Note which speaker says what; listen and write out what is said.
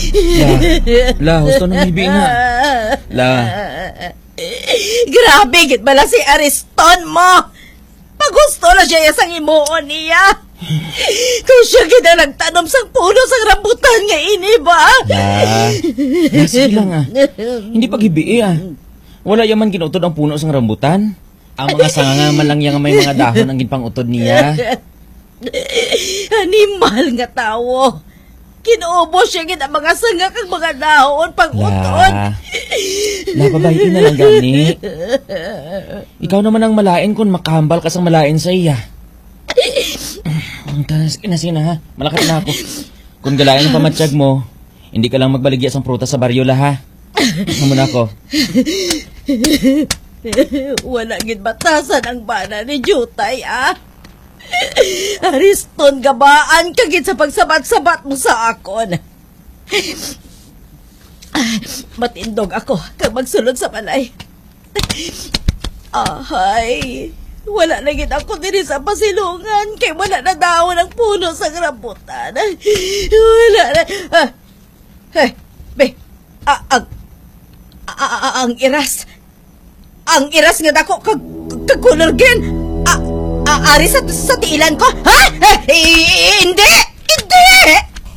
Speaker 1: La, gusto nang hibi nga. La.
Speaker 2: Grabe, git bala si Ariston mo. Pagusto na siya sang imuon niya. Kung siya gina nagtanom sang puno sang rambutan nga ini ba?
Speaker 1: La, sige lang Hindi paghibi Wala yaman ginutod ang puno sang rambutan. Ang mga sanga man lang yang may mga dahon ang ginpangutod niya.
Speaker 2: Animal nga tawo. Kinuubo siya gid ang mga sanga kag mga dahon pag-utod.
Speaker 1: La, pabayin na lang gani. Ikaw naman ang malain kung makahambal ka sang malain sa iya. Inasina ha, malakas na ako. Kung galayan ang pamatsyag mo, hindi ka lang magbaligya sang prutas sa baryo la ha. Naman ako.
Speaker 2: Wala gid batasan ang bana ni Jutay Ariston, gabaan ka gid sa pagsabat-sabat mo sa akon. Matindog ako kag magsulod sa balay. Ahay, wala na gid ako diri sa pasilungan kay wala na dahon ang puno sa rambutan. Wala na. Ang iras. Ang iras nga dako kag color green. Ari sa tiilan ko. Ha? Hindi!